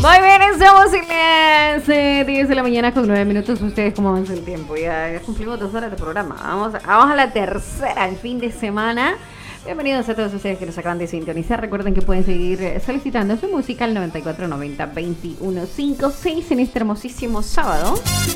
Muy bien, estamos en las 10 de la mañana con 9 minutos. Ustedes, ¿cómo avanza el tiempo? Ya cumplimos 2 horas de programa. Vamos a la tercera, el fin de semana. Bienvenidos a todos ustedes que nos acaban de sintonizar. Recuerden que pueden seguir solicitando su música al 9490-2156 en este hermosísimo sábado.